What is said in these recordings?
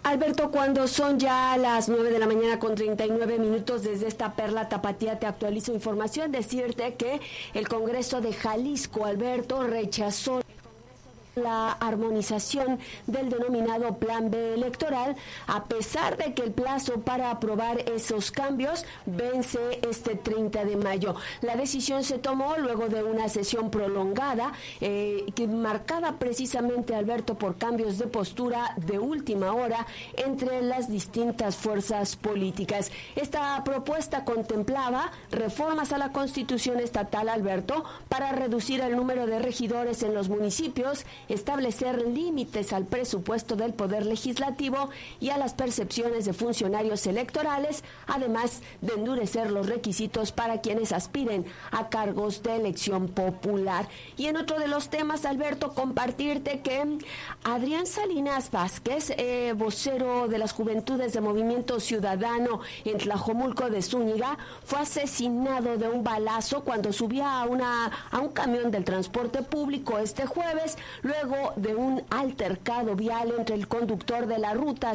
Alberto, cuando son ya las 9 de la mañana con 39 minutos desde esta perla tapatía, te actualizo información. Decirte que el Congreso de Jalisco, Alberto, rechazó la armonización del denominado Plan B electoral, a pesar de que el plazo para aprobar esos cambios vence este 30 de mayo. La decisión se tomó luego de una sesión prolongada, marcada precisamente, Alberto, por cambios de postura de última hora entre las distintas fuerzas políticas. Esta propuesta contemplaba reformas a la Constitución estatal, Alberto, para reducir el número de regidores en los municipios, establecer límites al presupuesto del Poder Legislativo y a las percepciones de funcionarios electorales, además de endurecer los requisitos para quienes aspiren a cargos de elección popular. Y en otro de los temas, Alberto, compartirte que Adrián Salinas Vázquez, vocero de las Juventudes de Movimiento Ciudadano en Tlajomulco de Zúñiga, fue asesinado de un balazo cuando subía a un camión del transporte público este jueves, luego de un altercado vial entre el conductor de la ruta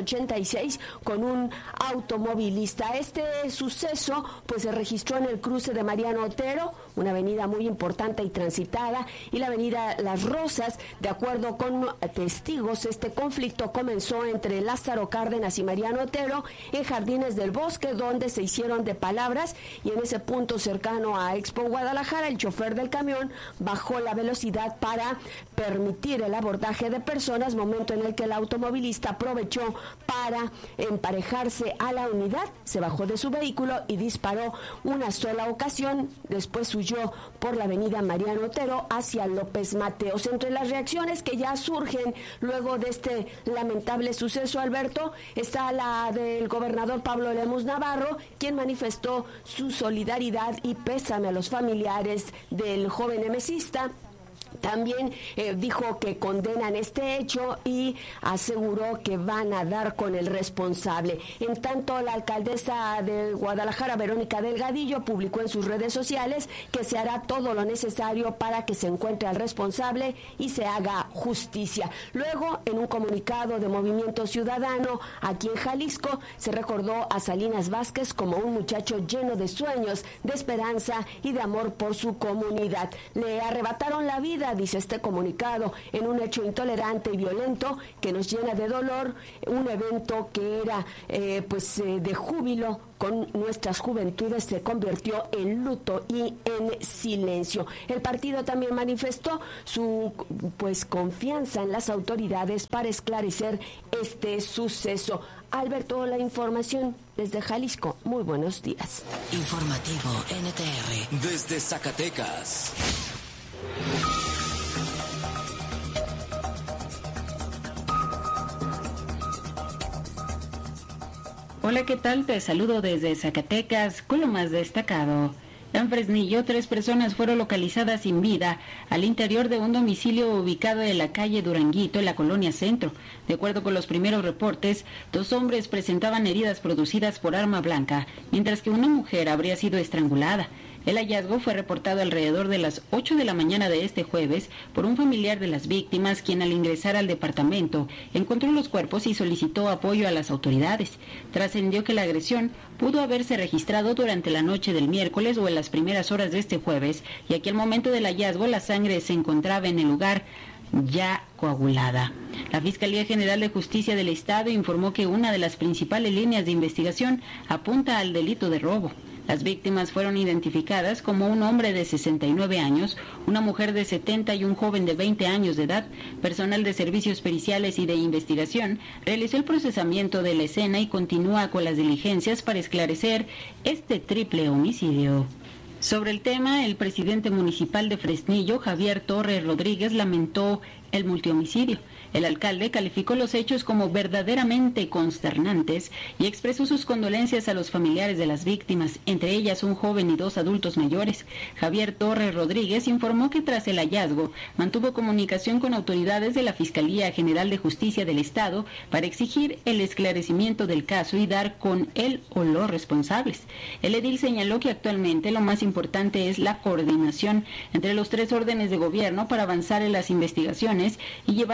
186 con un automovilista. Este suceso pues se registró en el cruce de Mariano Otero, una avenida muy importante y transitada, y la avenida Las Rosas. De acuerdo con testigos, este conflicto comenzó entre Lázaro Cárdenas y Mariano Otero en Jardines del Bosque, donde se hicieron de palabras, y en ese punto cercano a Expo Guadalajara, el chofer del camión bajó la velocidad para permitir el abordaje de personas, momento en el que el automovilista aprovechó para emparejarse a la unidad, se bajó de su vehículo y disparó una sola ocasión. Después huyó por la avenida Mariano Otero hacia López Mateos. Entre las reacciones que ya surgen luego de este lamentable suceso, Alberto, está la del gobernador Pablo Lemus Navarro, quien manifestó su solidaridad y pésame a los familiares del joven emesista. También dijo que condenan este hecho y aseguró que van a dar con el responsable. En tanto, la alcaldesa de Guadalajara, Verónica Delgadillo, publicó en sus redes sociales que se hará todo lo necesario para que se encuentre al responsable y se haga justicia. Luego, en un comunicado de Movimiento Ciudadano aquí en Jalisco, se recordó a Salinas Vázquez como un muchacho lleno de sueños, de esperanza y de amor por su comunidad. Le arrebataron la vida, dice este comunicado, en un hecho intolerante y violento que nos llena de dolor, un evento que era de júbilo con nuestras juventudes se convirtió en luto y en silencio. El partido también manifestó su confianza en las autoridades para esclarecer este suceso. Alberto, la información desde Jalisco. Muy buenos días. Informativo NTR desde Zacatecas. Hola, ¿qué tal? Te saludo desde Zacatecas con lo más destacado. En Fresnillo, 3 personas fueron localizadas sin vida al interior de un domicilio ubicado en la calle Duranguito, en la colonia Centro. De acuerdo con los primeros reportes, 2 hombres presentaban heridas producidas por arma blanca, mientras que una mujer habría sido estrangulada. El hallazgo fue reportado alrededor de las 8 de la mañana de este jueves por un familiar de las víctimas, quien al ingresar al departamento encontró los cuerpos y solicitó apoyo a las autoridades. Trascendió que la agresión pudo haberse registrado durante la noche del miércoles o en las primeras horas de este jueves, y aquí al momento del hallazgo la sangre se encontraba en el lugar ya coagulada. La Fiscalía General de Justicia del Estado informó que una de las principales líneas de investigación apunta al delito de robo. Las víctimas fueron identificadas como un hombre de 69 años, una mujer de 70 y un joven de 20 años de edad. Personal de servicios periciales y de investigación realizó el procesamiento de la escena y continúa con las diligencias para esclarecer este triple homicidio. Sobre el tema, el presidente municipal de Fresnillo, Javier Torres Rodríguez, lamentó el multihomicidio. El alcalde calificó los hechos como verdaderamente consternantes y expresó sus condolencias a los familiares de las víctimas, entre ellas un joven y 2 adultos mayores. Javier Torres Rodríguez informó que tras el hallazgo mantuvo comunicación con autoridades de la Fiscalía General de Justicia del Estado para exigir el esclarecimiento del caso y dar con él o los responsables. El edil señaló que actualmente lo más importante es la coordinación entre los 3 órdenes de gobierno para avanzar en las investigaciones y llevar ante la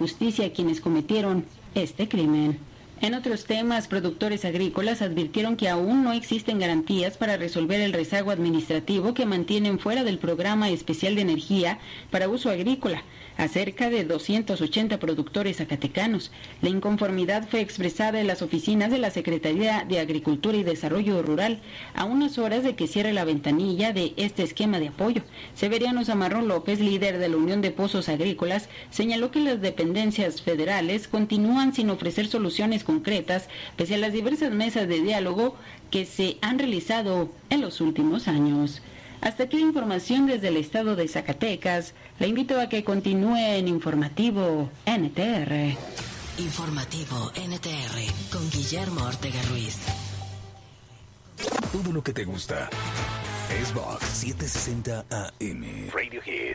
justicia a quienes cometieron este crimen. En otros temas, productores agrícolas advirtieron que aún no existen garantías para resolver el rezago administrativo que mantienen fuera del Programa Especial de Energía para Uso Agrícola a cerca de 280 productores zacatecanos. La inconformidad fue expresada en las oficinas de la Secretaría de Agricultura y Desarrollo Rural a unas horas de que cierre la ventanilla de este esquema de apoyo. Severiano Zamarrón López, líder de la Unión de Pozos Agrícolas, señaló que las dependencias federales continúan sin ofrecer soluciones concretas pese a las diversas mesas de diálogo que se han realizado en los últimos años. Hasta aquí la información desde el estado de Zacatecas. La invito a que continúe en Informativo NTR. Informativo NTR con Guillermo Ortega Ruiz. Todo lo que te gusta. Xbox 760 AM. Radio Hit.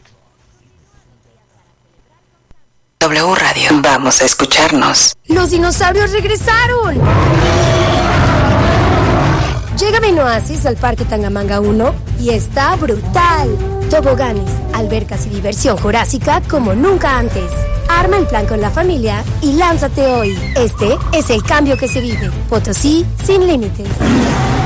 W Radio. Vamos a escucharnos. ¡Los dinosaurios regresaron! Llega a Oasis al Parque Tangamanga 1 y está brutal. Toboganes, albercas y diversión jurásica como nunca antes. Arma el plan con la familia y lánzate hoy. Este es el cambio que se vive. Potosí sin límites.